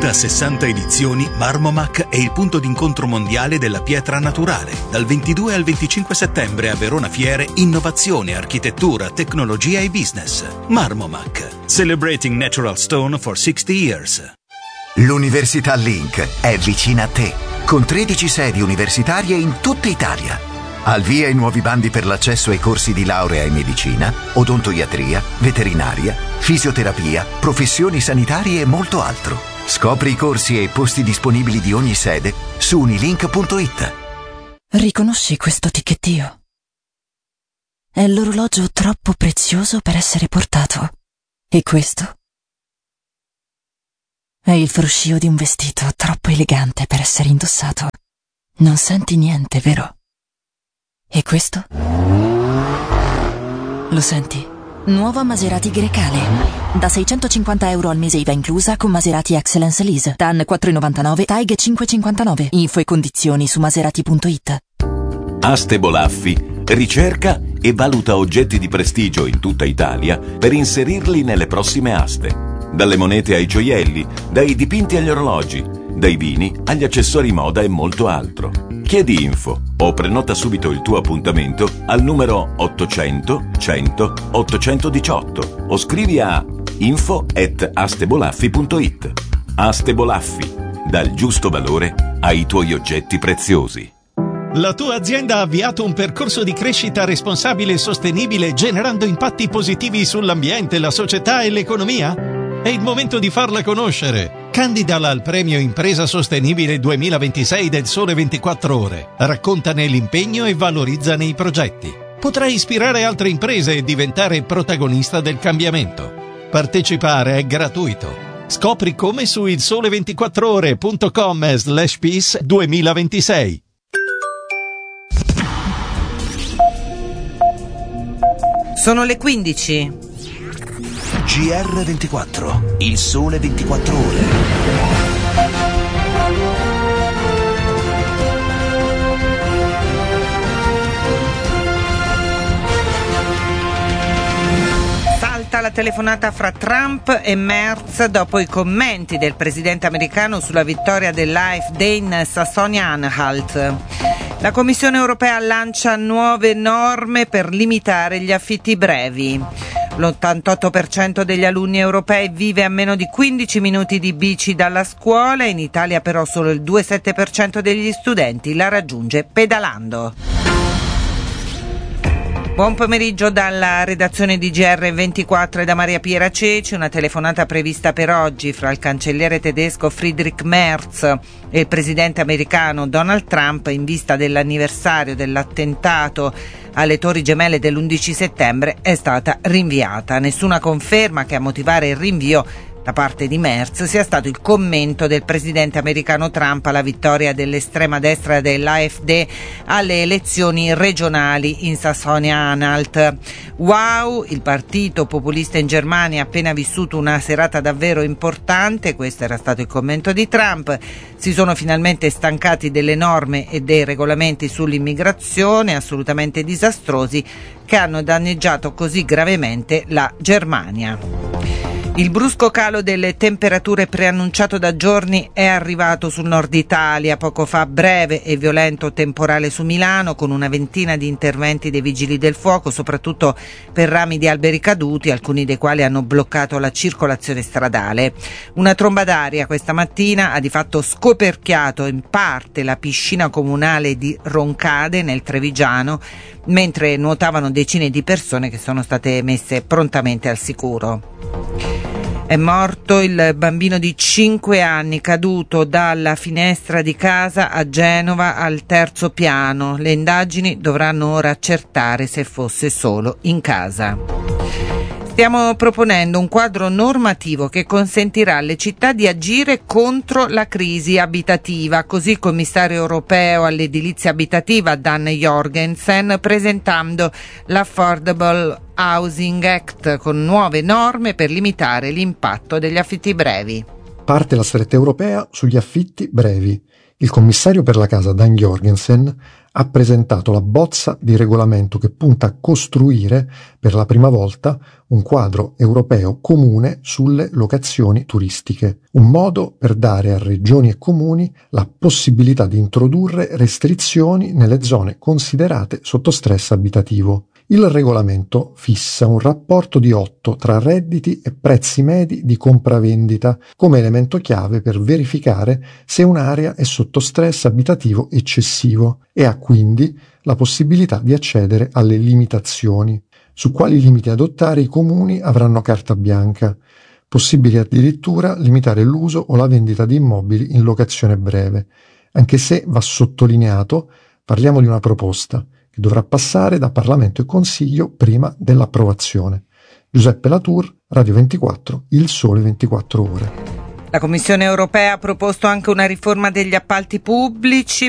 Da 60 edizioni, Marmomac è il punto d'incontro mondiale della pietra naturale. Dal 22 al 25 settembre a Verona Fiere, innovazione, architettura, tecnologia e business. Marmomac, celebrating natural stone for 60 years. L'Università Link è vicina a te, con 13 sedi universitarie in tutta Italia. Al via i nuovi bandi per l'accesso ai corsi di laurea in medicina, odontoiatria, veterinaria, fisioterapia, professioni sanitarie e molto altro. Scopri i corsi e i posti disponibili di ogni sede su unilink.it. Riconosci questo ticchettio? È l'orologio troppo prezioso per essere portato. E questo? È il fruscio di un vestito troppo elegante per essere indossato. Non senti niente, vero? E questo? Lo senti? Nuova Maserati Grecale. Da €650 al mese IVA inclusa con Maserati Excellence Lease. TAN 4,99, TAIG 5,59. Info e condizioni su maserati.it. Aste Bolaffi ricerca e valuta oggetti di prestigio in tutta Italia per inserirli nelle prossime aste. Dalle monete ai gioielli, dai dipinti agli orologi, dai vini agli accessori moda e molto altro. Chiedi info o prenota subito il tuo appuntamento al numero 800 100 818 o scrivi a info@astebolaffi.it. Aste Bolaffi, dal giusto valore ai tuoi oggetti preziosi. La tua azienda ha avviato un percorso di crescita responsabile e sostenibile generando impatti positivi sull'ambiente, la società e l'economia? È il momento di farla conoscere. Candidala al premio Impresa Sostenibile 2026 del Sole 24 Ore. Raccontane l'impegno e valorizzane i progetti. Potrai ispirare altre imprese e diventare protagonista del cambiamento. Partecipare è gratuito. Scopri come su ilsole24ore.com/peace 2026. Sono le 15. GR24, il sole 24 ore. Salta la telefonata fra Trump e Merz dopo i commenti del presidente americano sulla vittoria dell'AfD in Sassonia-Anhalt. La Commissione europea lancia nuove norme per limitare gli affitti brevi. L'88% degli alunni europei vive a meno di 15 minuti di bici dalla scuola, in Italia però solo il 2,7% degli studenti la raggiunge pedalando. Buon pomeriggio dalla redazione di GR24 e da Maria Piera Ceci. Una telefonata prevista per oggi fra il cancelliere tedesco Friedrich Merz e il presidente americano Donald Trump in vista dell'anniversario dell'attentato alle Torri Gemelle dell'11 settembre è stata rinviata. Nessuna conferma che a motivare il rinvio da parte di Merz sia stato il commento del presidente americano Trump alla vittoria dell'estrema destra dell'AfD alle elezioni regionali in Sassonia-Anhalt. Wow, il partito populista in Germania ha appena vissuto una serata davvero importante, questo era stato il commento di Trump. Si sono finalmente stancati delle norme e dei regolamenti sull'immigrazione assolutamente disastrosi che hanno danneggiato così gravemente la Germania. Il brusco calo delle temperature preannunciato da giorni è arrivato sul nord Italia. Poco fa breve e violento temporale su Milano con una ventina di interventi dei vigili del fuoco, soprattutto per rami di alberi caduti, alcuni dei quali hanno bloccato la circolazione stradale. Una tromba d'aria questa mattina ha di fatto scoperchiato in parte la piscina comunale di Roncade nel Trevigiano, mentre nuotavano decine di persone che sono state messe prontamente al sicuro. È morto il bambino di 5 anni caduto dalla finestra di casa a Genova al 3° piano. Le indagini dovranno ora accertare se fosse solo in casa. Stiamo proponendo un quadro normativo che consentirà alle città di agire contro la crisi abitativa, così il commissario europeo all'edilizia abitativa Dan Jorgensen presentando l'Affordable Housing Act con nuove norme per limitare l'impatto degli affitti brevi. Parte la stretta europea sugli affitti brevi. Il commissario per la casa Dan Jorgensen ha presentato la bozza di regolamento che punta a costruire per la prima volta un quadro europeo comune sulle locazioni turistiche, un modo per dare a regioni e comuni la possibilità di introdurre restrizioni nelle zone considerate sotto stress abitativo. Il regolamento fissa un rapporto di 8 tra redditi e prezzi medi di compravendita come elemento chiave per verificare se un'area è sotto stress abitativo eccessivo e ha quindi la possibilità di accedere alle limitazioni. Su quali limiti adottare i comuni avranno carta bianca. Possibile addirittura limitare l'uso o la vendita di immobili in locazione breve, anche se va sottolineato, parliamo di una proposta che dovrà passare da Parlamento e Consiglio prima dell'approvazione. Giuseppe Latour, Radio 24, Il Sole 24 Ore. La Commissione europea ha proposto anche una riforma degli appalti pubblici